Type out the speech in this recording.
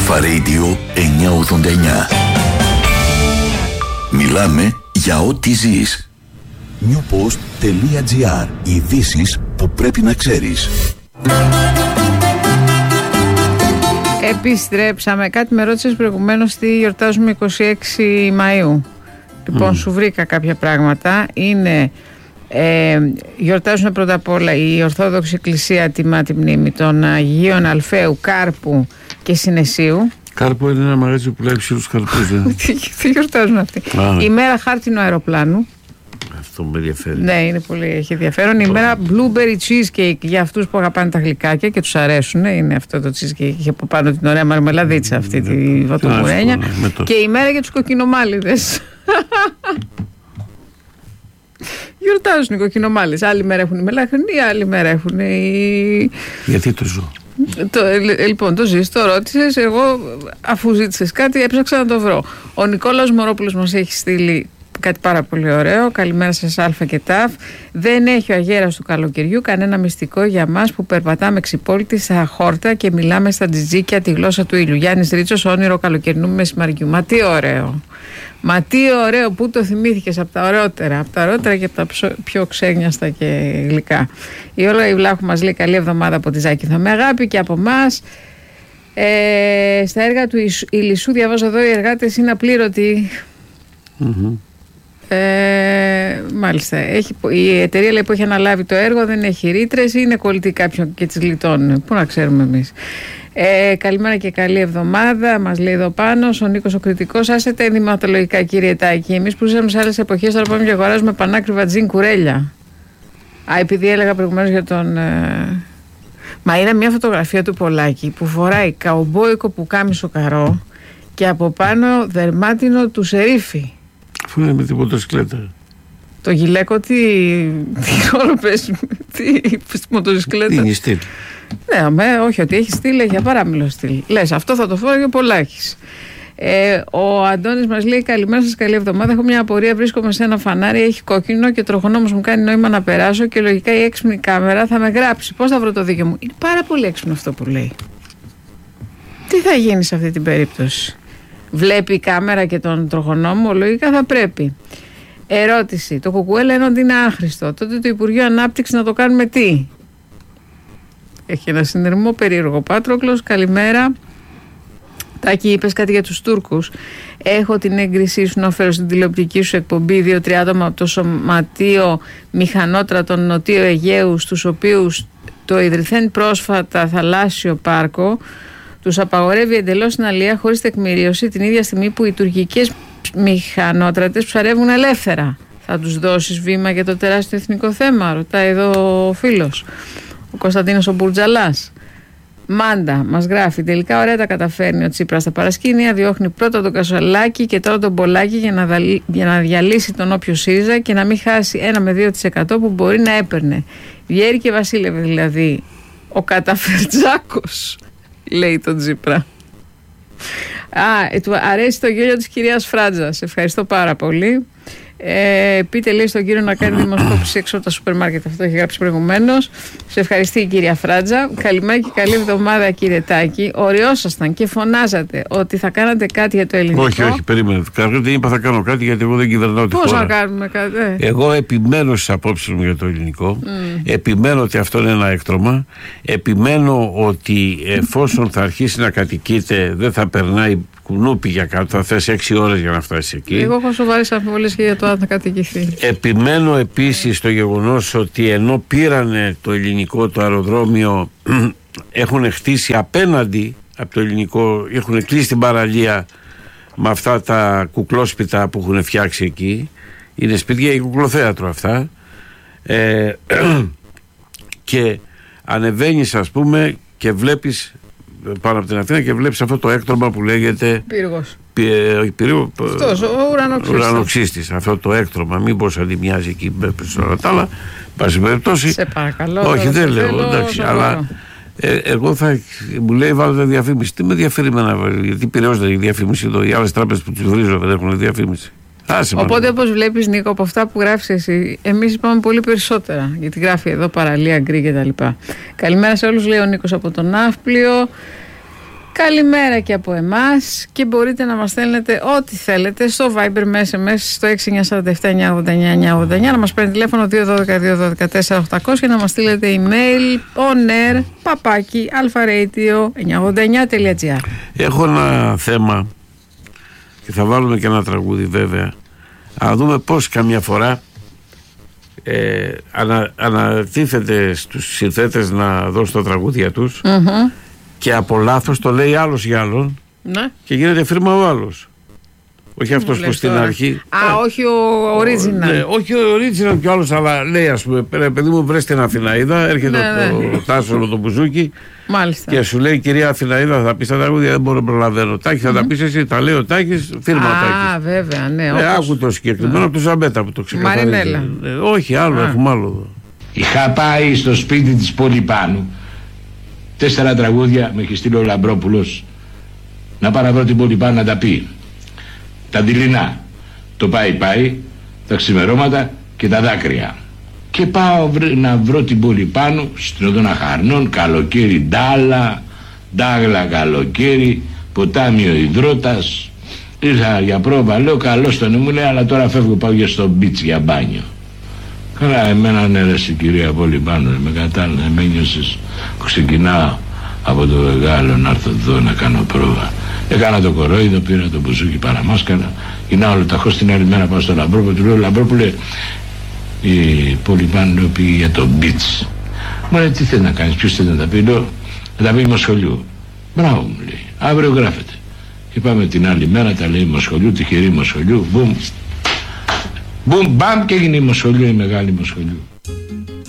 Αλφα Radio 989. Μιλάμε για ό,τι ζεις. newpost.gr. Ειδήσεις που πρέπει να ξέρεις. Επιστρέψαμε. Κάτι με ρώτησες προηγουμένως τι γιορτάζουμε 26 Μαΐου. Λοιπόν, σου βρήκα κάποια πράγματα. Είναι... γιορτάζουν πρώτα απ' όλα η Ορθόδοξη Εκκλησία τιμά τη μνήμη των Αγίων Αλφαίου, Κάρπου και Συνεσίου. Κάρπου είναι ένα μαγαζί που πουλάει ψηλούς καρπούς. Τι γιορτάζουν αυτοί? Η μέρα χάρτινου αεροπλάνου. Αυτό με ενδιαφέρει. Ναι, είναι πολύ, έχει ενδιαφέρον. Η μέρα blueberry cheesecake για αυτούς που αγαπάνε τα γλυκάκια και τους αρέσουν. Είναι αυτό το cheesecake. Είχε από πάνω την ωραία μαρμελαδίτσα αυτή τη βατομουρένια. Και η μέρα για τους κοκκινομάλιδες. Γιορτάζουν οι κοκκινομάλες. Άλλη μέρα έχουν οι μελαχρινοί, άλλη μέρα έχουν οι... Γιατί το ζω? Λοιπόν, το ζεις, το ρώτησες. Εγώ, αφού ζήτησες κάτι, έψαξα να το βρω. Ο Νικόλαος Μωρόπουλος μας έχει στείλει κάτι πάρα πολύ ωραίο. Καλημέρα σας, Αλφα και Ταφ. Δεν έχει ο αγέρας του καλοκαιριού κανένα μυστικό για μας που περπατάμε ξυπόλυτοι στα χόρτα και μιλάμε στα τζιτζίκια τη γλώσσα του ήλιου. Γιάννης Ρίτσος, όνειρο καλοκαιρινού μεσημαριού. Μα τι ωραίο. Μα τι ωραίο, που το θυμήθηκες, από τα ωραιότερα και από τα πιο ξένιαστα και γλυκά. Η Όλγα Ιβλάχου μας λέει καλή εβδομάδα από τη Ζάκηθα με αγάπη και από εμάς. Στα έργα του Ηλισσού, διαβάζω εδώ, οι εργάτες είναι απλήρωτοι. Μάλιστα. Η εταιρεία λέει, που έχει αναλάβει το έργο δεν έχει ρήτρες ή είναι κολλητή κάποιον και τις γλιτώνουν. Πού να ξέρουμε εμείς. Καλημέρα και καλή εβδομάδα, μας λέει εδώ πάνω. Ο Νίκος ο κριτικός, άσε τα ενδυματολογικά, κύριε Τάκη. Εμείς που ζήσαμε σε άλλες εποχές, τώρα πάμε και αγοράζουμε πανάκριβα τζιν κουρέλια. Επειδή έλεγα προηγουμένως για τον. Μα είδα μια φωτογραφία του Πολάκη που φοράει καουμπόικο πουκάμισο καρό και από πάνω δερμάτινο του σερίφη. Αφού είναι με την μοτοσυκλέτα. Το γυλαίκο τι ρόλο παίζει, στη μοτοσυκλέτα. Τι είναι η στυλ? Ναι, όχι ότι έχει στυλ, έχει απαράμιλο στυλ. Λες, αυτό θα το φόραγε ο Πολάκης. Ο Αντώνης μας λέει καλημέρα σας, καλή εβδομάδα. Έχω μια απορία, βρίσκομαι σε ένα φανάρι, έχει κόκκινο και τροχονόμος μου κάνει νόημα να περάσω και λογικά η έξυπνη κάμερα θα με γράψει. Πώς θα βρω το δίκιο μου? Είναι πάρα πολύ έξυπνο αυτό που λέει. Τι θα γίνει σε αυτή την περίπτωση? Βλέπει η κάμερα και τον τροχονόμο, λογικά θα πρέπει. Ερώτηση. Το κουκουέ λένε ότι είναι άχρηστο. Τότε το Υπουργείο Ανάπτυξη να το κάνουμε τι? Έχει ένα συνειρμό περίεργο. Πάτροκλος, καλημέρα. Τάκη, είπες κάτι για τους Τούρκους. Έχω την έγκρισή σου να φέρω στην τηλεοπτική σου εκπομπή 2-3 άτομα από το Σωματείο Μηχανότρατων Νοτίου Αιγαίου, στους οποίους το ιδρυθέν πρόσφατα θαλάσσιο πάρκο τους απαγορεύει εντελώς την αλεία χωρίς τεκμηρίωση την ίδια στιγμή που οι τουρκικές μηχανότρατες ψαρεύουν ελεύθερα. Θα τους δώσεις βήμα για το τεράστιο εθνικό θέμα? Ρωτάει εδώ ο φίλος, ο Κωνσταντίνος ο Μπουρτζαλάς. Μάντα μας γράφει, τελικά ωραία τα καταφέρνει ο Τσίπρας στα παρασκήνια, διώχνει πρώτα τον Κασολάκη και τώρα τον Πολάκη για να διαλύσει τον όποιο ΣΥΡΙΖΑ και να μην χάσει 1 με 2% που μπορεί να έπαιρνε. Βιέρη και βασίλευε δηλαδή ο καταφερτζάκος, λέει τον Τσίπρα. Του αρέσει το γέλιο της κυρίας Φράτζας. Ευχαριστώ πάρα πολύ. Πείτε, λέει, στον κύριο να κάνει δημοσκόπηση έξω από τα σούπερ μάρκετ. Αυτό έχει γράψει προηγουμένως. Σε ευχαριστεί η κυρία Φράτζα. Καλημέρα και καλή εβδομάδα, κύριε Τάκη. Οριόσασταν και φωνάζατε ότι θα κάνατε κάτι για το ελληνικό. Όχι, περίμενε. Δεν είπα θα κάνω κάτι γιατί εγώ δεν κυβερνάω τη χώρα. Πώς να κάνουμε κάτι? Εγώ επιμένω στις απόψεις μου για το ελληνικό. Επιμένω ότι αυτό είναι ένα έκτρωμα. Επιμένω ότι εφόσον θα αρχίσει να κατοικείται δεν θα περνάει κουνούπι για κάτω, θα θες 6 ώρες για να φτάσεις εκεί. Εγώ έχω σοβαρές αμφιβολίες και για το αν θα κατοικηθεί. Επιμένω επίσης στο γεγονός ότι ενώ πήρανε το ελληνικό το αεροδρόμιο, έχουν χτίσει απέναντι από το ελληνικό, έχουν κλείσει την παραλία με αυτά τα κουκλόσπιτα που έχουν φτιάξει εκεί. Είναι σπίτια ή κουκλοθέατρο αυτά. Και ανεβαίνεις, ας πούμε, και βλέπεις πάνω από την Αθήνα και βλέπεις αυτό το έκτρωμα που λέγεται Πύργος. Αυτός, ο ουρανοξύστης. Αυτό το έκτρωμα, μήπως αντιμοιάζει εκεί σε όλα τα άλλα. Πάση περιπτώσει. Σε παρακαλώ. Όχι, δεν λέω, εντάξει, αλλά εγώ θα μου λέει βάλτε διαφήμιση. Τι με διαφέρει εμένα, γιατί Πειραιώς δεν έχει διαφήμιση εδώ. Οι άλλες τράπεζες που τους βρίζω δεν έχουν διαφήμιση. Οπότε, όπως βλέπεις, Νίκο, από αυτά που γράφεις εσύ, εμείς είπαμε πολύ περισσότερα. Γιατί γράφει εδώ παραλία, γκρι κτλ. Καλημέρα σε όλους, λέει ο Νίκος από τον Ναύπλιο. Καλημέρα και από εμάς και μπορείτε να μας στέλνετε ό,τι θέλετε στο Viber με SMS στο 6947-989-989, να μας παίρνει τηλέφωνο 212-212-4800 και να μας στείλετε email on air @alfaradio989.gr. Έχω ένα θέμα και θα βάλουμε και ένα τραγούδι βέβαια. Να δούμε πώς καμιά φορά ανατίθεται στους συνθέτες να δώσουν τα τραγούδια τους και από λάθος το λέει άλλος για άλλον, ναι, και γίνεται φίρμα ο άλλος. Όχι αυτός που στην αρχή. Όχι ο original. Ναι, όχι ο original κι ο άλλος, αλλά λέει, ας πούμε, παιδί μου, βρες την Αθηναίδα, έρχεται το Τάσο το Μπουζούκι. Μάλιστα. Και σου λέει, κυρία Αθηναίδα, θα πεις τα τραγούδια, δεν μπορώ να προλαβαίνω. Τάκη, θα τα πεις εσύ, τα λέει ο Τάκης, φίρμα ο Τάκης. Α, βέβαια, ναι. Άκου το συγκεκριμένο από το Ζαμπέτα που το ξεκαθαρίζει. Μαρινέλα. Όχι, άλλο, έχουμε άλλο εδώ. Είχα πάει στο σπίτι της Πολυπάνου. 4 τραγούδια με έχει στείλει ο Λαμπρόπουλος να πάω να βρω την Πολυπάνου να τα πει. Τα δειλινά, το πάει, τα ξημερώματα και τα δάκρυα. Και πάω να βρω την Πολυπάνου στην οδόνα Χαρνών, καλοκαίρι Ντάλα, Ντάγλα καλοκαίρι, ποτάμιο Ιδρώτας. Ήρθα για πρόβα, λέω καλώς τον μου λέει, αλλά τώρα φεύγω, πάω για στο μπίτς για μπάνιο. Καλά, εμένα ναι, ρε κυρία Πολυπάνου, με κατάλαβε, με νιώσες που ξεκινάω από το Βεγάλο να έρθω εδώ να κάνω πρόβα. Έκανα το κορόιδο, πήρα το μπουζούκι παραμάσκαρα, γυρνάω όλο ταχώ την άλλη μέρα, πάω στο Λαμπρόπουλο, του λέω Λαμπρόπουλε, η Πολυπάνου πήγε για το μπιτς. Μου λέει τι θέλει να κάνεις, ποιος θέλει να τα πει, λέω να τα πει Μοσχολιού. Μπράβο μου λέει, αύριο γράφεται. Και πάμε την άλλη μέρα, τα λέει Μοσχολιού, τυχερή Μοσχολιού, μπουμ, μπουμ, μπαμ και έγινε η Μοσχολιού, η μεγάλη Μοσχολιού.